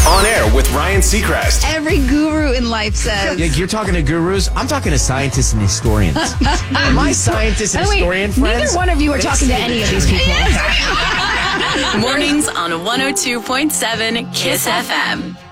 On air with Ryan Seacrest. Every guru in life says. Yeah, you're talking to gurus. I'm talking to scientists and historians. My scientists and historian friends. Neither one of you are talking to any of these people. Mornings on 102.7 KISS FM.